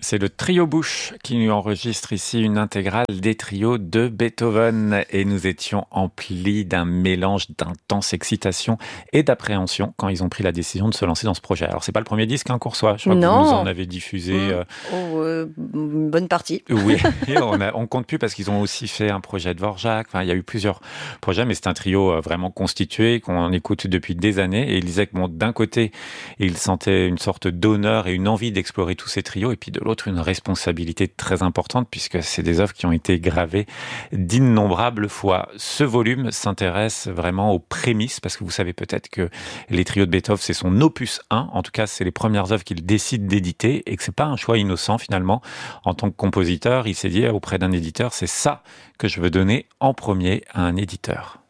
C'est le trio Bush qui nous enregistre ici une intégrale des trios de Beethoven et nous étions emplis d'un mélange d'intense excitation et d'appréhension quand ils ont pris la décision de se lancer dans ce projet. Alors c'est pas le premier disque qu'on reçoit, je crois que vous nous en avez diffusé une bonne partie. Oui, on compte plus parce qu'ils ont aussi fait un projet de Dvorak. Enfin, il y a eu plusieurs projets, mais c'est un trio vraiment constitué qu'on écoute depuis des années. Et il disait que d'un côté, il sentait une sorte d'honneur et une envie d'explorer tous ces trios, et puis de l'autre, une responsabilité très importante puisque c'est des œuvres qui ont été gravées d'innombrables fois. Ce volume s'intéresse vraiment aux prémices parce que vous savez peut-être que les trios de Beethoven, c'est son opus 1. En tout cas, c'est les premières œuvres qu'il décide d'éditer et que c'est pas un choix innocent finalement. En tant que compositeur, il s'est dit auprès d'un éditeur, c'est ça que je veux donner en premier à un éditeur.